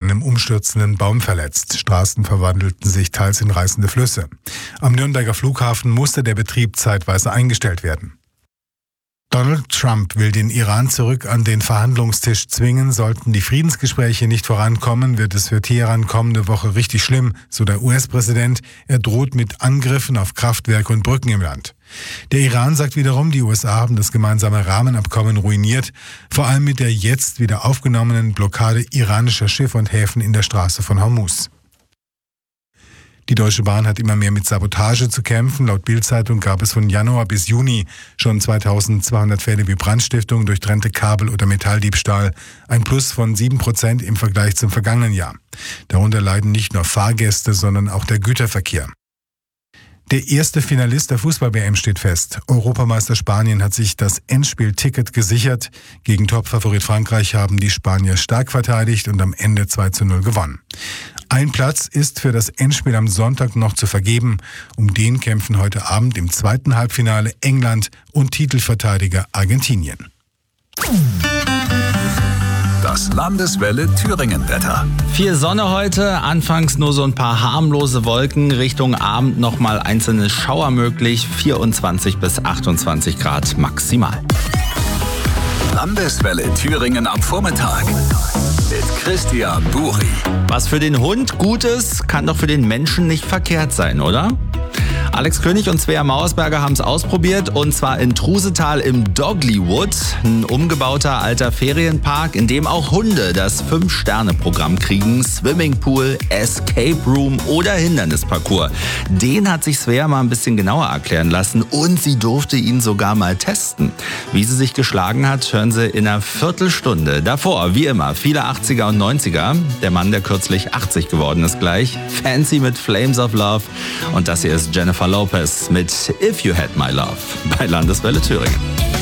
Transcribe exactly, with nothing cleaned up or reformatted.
einem umstürzenden Baum verletzt. Straßen verwandelten sich teils in reißende Flüsse. Am Nürnberger Flughafen musste der Betrieb zeitweise eingestellt werden. Donald Trump will den Iran zurück an den Verhandlungstisch zwingen. Sollten die Friedensgespräche nicht vorankommen, wird es für Teheran kommende Woche richtig schlimm, so der U S-Präsident. Er droht mit Angriffen auf Kraftwerke und Brücken im Land. Der Iran sagt wiederum, die U S A haben das gemeinsame Rahmenabkommen ruiniert, vor allem mit der jetzt wieder aufgenommenen Blockade iranischer Schiffe und Häfen in der Straße von Hormuz. Die Deutsche Bahn hat immer mehr mit Sabotage zu kämpfen. Laut Bild-Zeitung gab es von Januar bis Juni schon zweitausendzweihundert Fälle wie Brandstiftung, durchtrennte Kabel oder Metalldiebstahl. Ein Plus von sieben Prozent im Vergleich zum vergangenen Jahr. Darunter leiden nicht nur Fahrgäste, sondern auch der Güterverkehr. Der erste Finalist der Fußball-W M steht fest. Europameister Spanien hat sich das Endspielticket gesichert. Gegen Topfavorit Frankreich haben die Spanier stark verteidigt und am Ende zwei zu null gewonnen. Ein Platz ist für das Endspiel am Sonntag noch zu vergeben. Um den kämpfen heute Abend im zweiten Halbfinale England und Titelverteidiger Argentinien. Das Landeswelle Thüringen-Wetter. Viel Sonne heute, anfangs nur so ein paar harmlose Wolken, Richtung Abend nochmal einzelne Schauer möglich, vierundzwanzig bis achtundzwanzig Grad maximal. Landeswelle Thüringen am Vormittag mit Christian Buri. Was für den Hund gut ist, kann doch für den Menschen nicht verkehrt sein, oder? Alex König und Svea Mauersberger haben es ausprobiert, und zwar in Trusetal im Doglywood, ein umgebauter alter Ferienpark, in dem auch Hunde das Fünf-Sterne-Programm kriegen, Swimmingpool, Escape Room oder Hindernisparcours. Den hat sich Svea mal ein bisschen genauer erklären lassen und sie durfte ihn sogar mal testen. Wie sie sich geschlagen hat, hören Sie in einer Viertelstunde. Davor, wie immer, viele achtziger und neunziger. Der Mann, der kürzlich achtzig geworden ist gleich. Fancy mit Flames of Love. Und das hier ist Jennifer Lopez mit If You Had My Love bei Landeswelle Thüringen.